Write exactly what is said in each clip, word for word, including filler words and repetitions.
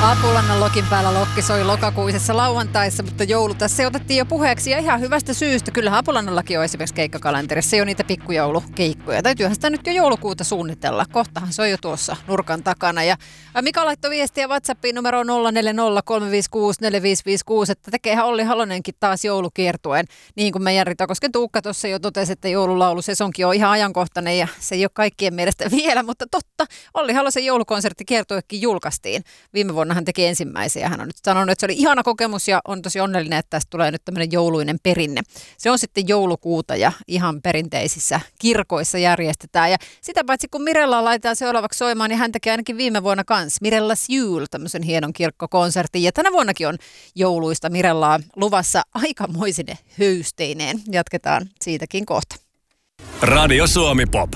Apulannan lokin päällä lokki soi lokakuisessa lauantaissa, mutta joulu tässä otettiin jo puheeksi ja ihan hyvästä syystä. Kyllähän Apulannallakin on esimerkiksi keikkakalenterissa jo niitä pikkujoulukeikkoja. Täytyyhän sitä nyt jo joulukuuta suunnitella. Kohtahan se on jo tuossa nurkan takana. Ja Mika laittoi viestiä WhatsAppiin numero nolla neljä nolla kolme viisi kuusi neljä viisi viisi kuusi, että tekeehän Olli Halonenkin taas joulukiertueen. Niin kuin meidän Ritokosken Tuukka tuossa jo totesi, että joululaulusesonkin on ihan ajankohtainen ja se ei ole kaikkien mielestä vielä, mutta totta. Olli Halosen joulukonserttikiertuekin julkaistiin. Viime vuonna hän teki ensimmäisiä. Hän on nyt sanonut, että se oli ihana kokemus ja on tosi onnellinen, että tästä tulee nyt tämmöinen jouluinen perinne. Se on sitten joulukuuta ja ihan perinteisissä kirkoissa järjestetään. Ja sitä paitsi kun Mirella laitetaan seuraavaksi soimaan, niin hän teki ainakin viime vuonna kanssa Mirellas Jul, tämmöisen hienon kirkkokonsertin. Ja tänä vuonnakin on jouluista Mirellaa luvassa aikamoisine höysteineen. Jatketaan siitäkin kohta. Radio Suomi Pop.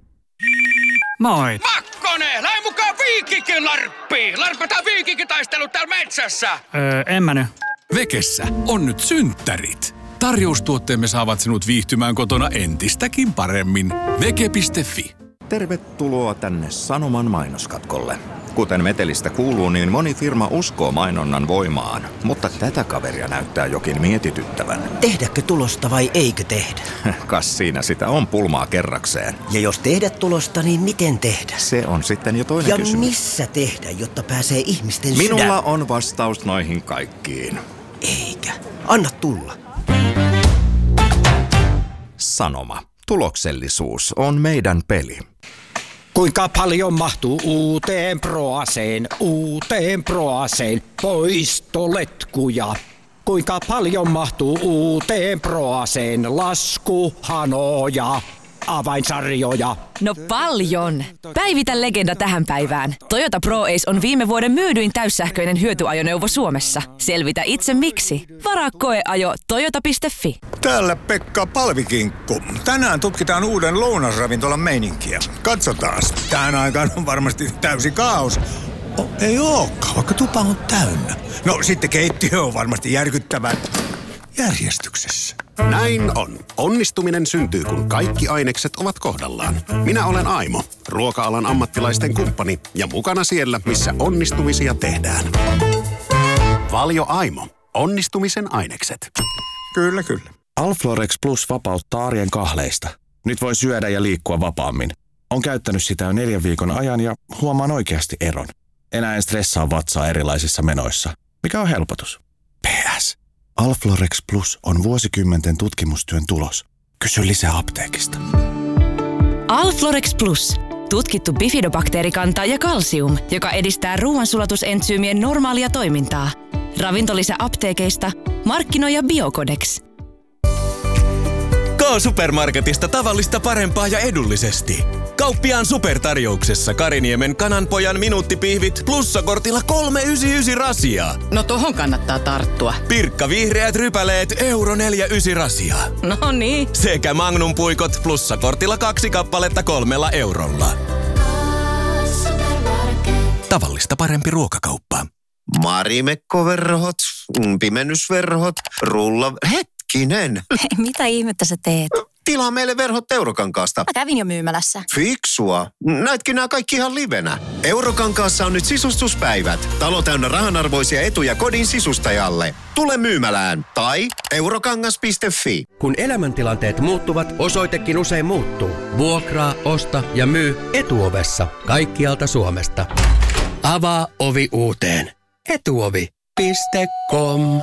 Moi. Makkonen, lähde mukaan Viikikin larppiin. Larpataan viikikitaistelu täällä metsässä. Öö, en mä nyt. Vekessä on nyt synttärit. Tarjoustuotteemme saavat sinut viihtymään kotona entistäkin paremmin. Veke piste fi. Tervetuloa tänne Sanoman mainoskatkolle. Kuten metelistä kuuluu, niin moni firma uskoo mainonnan voimaan, mutta tätä kaveria näyttää jokin mietityttävän. Tehdäkö tulosta vai eikö tehdä? Kas siinä sitä on pulmaa kerrakseen. Ja jos tehdä tulosta, niin miten tehdä? Se on sitten jo toinen ja kysymys. Ja missä tehdä, jotta pääsee ihmisten Minulla sydän? on vastaus noihin kaikkiin. Eikä. Anna tulla. Sanoma. Tuloksellisuus on meidän peli. Kuinka paljon mahtuu uuteen Proaseen, uuteen Proaseen, poistoletkuja? Kuinka paljon mahtuu uuteen Proaseen, laskuhanoja, avainsarjoja? No paljon! Päivitä legenda tähän päivään. Toyota ProAce on viime vuoden myydyin täyssähköinen hyötyajoneuvo Suomessa. Selvitä itse miksi. Varaa koeajo toyota piste fi. Täällä Pekka Palvikinkku. Tänään tutkitaan uuden lounasravintolan meininkiä. Katsotaan. Tähän aikaan on varmasti täysi kaos. Oh, ei ookaan, vaikka tupa on täynnä. No sitten keittiö on varmasti järkyttävän järjestyksessä. Näin on. Onnistuminen syntyy, kun kaikki ainekset ovat kohdallaan. Minä olen Aimo, ruoka-alan ammattilaisten kumppani ja mukana siellä, missä onnistumisia tehdään. Valio Aimo. Onnistumisen ainekset. Kyllä, kyllä. Alflorex Plus vapauttaa arjen kahleista. Nyt voi syödä ja liikkua vapaammin. On käyttänyt sitä jo neljän viikon ajan ja huomaan oikeasti eron. Enää en stressaa vatsaa erilaisissa menoissa. Mikä on helpotus? P S. Alflorex Plus on vuosikymmenten tutkimustyön tulos. Kysy lisää apteekista. Alflorex Plus. Tutkittu bifidobakteerikanta ja kalsium, joka edistää ruoansulatusentsyymien normaalia toimintaa. Ravintolisä apteekeista. Markkinoija Biocodex. K-Supermarketista tavallista parempaa ja edullisesti. Kauppiaan supertarjouksessa Kariniemen kananpojan minuuttipihvit plussakortilla kolme yhdeksänkymmentäyhdeksän rasia. No tohon kannattaa tarttua. Pirkka vihreät rypäleet euro neljäkymmentäyhdeksän rasia. No niin. Sekä Magnum puikot plussakortilla kaksi kappaletta kolmella eurolla. Tavallista parempi ruokakauppa. Marimekkoverhot, pimennysverhot, rulla... Hetkinen! Mitä ihmettä sä teet? Tilaa meille verhot Eurokankaasta. Mä kävin jo myymälässä. Fiksua. Näitkin nämä kaikki ihan livenä. Eurokankaassa on nyt sisustuspäivät. Talo täynnä rahanarvoisia etuja kodin sisustajalle. Tule myymälään tai eurokangas piste fi. Kun elämäntilanteet muuttuvat, osoitekin usein muuttuu. Vuokraa, osta ja myy Etuovessa kaikkialta Suomesta. Avaa ovi uuteen. etuovi piste com.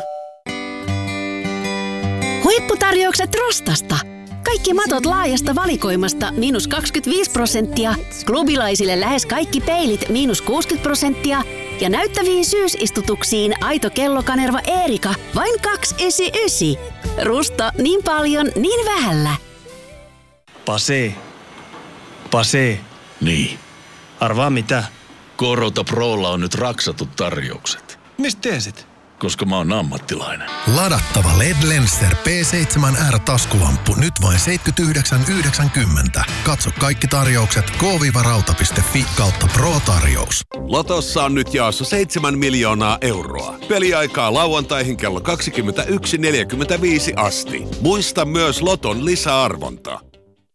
Huipputarjoukset Rostasta. Kaikki matot laajasta valikoimasta miinus kaksikymmentäviisi prosenttia, klubilaisille lähes kaikki peilit miinus kuusikymmentä prosenttia ja näyttäviin syysistutuksiin aito kellokanerva Eerika vain kaksisataayhdeksänkymmentäyhdeksän. Rusta niin paljon, niin vähällä. Pase. Pase. Niin. Arvaa mitä? K-Rauta Prolla on nyt raksatut tarjoukset. Mistä tiesit? Koska mä oon ammattilainen. Ladattava L E D Lenser P seitsemän R -taskulamppu nyt vain seitsemänkymmentäyhdeksän yhdeksänkymmentä. Katso kaikki tarjoukset k rauta piste fi kautta pro-tarjous. Lotossa on nyt jaossa seitsemän miljoonaa euroa. Peliaikaa lauantaihin kello kaksikymmentäyksi neljäkymmentäviisi asti. Muista myös Loton lisäarvonta.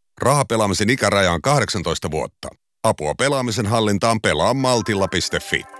Rahapelaamisen ikäraja on kahdeksantoista vuotta. Apua pelaamisen hallintaan pelaamaltilla piste fi.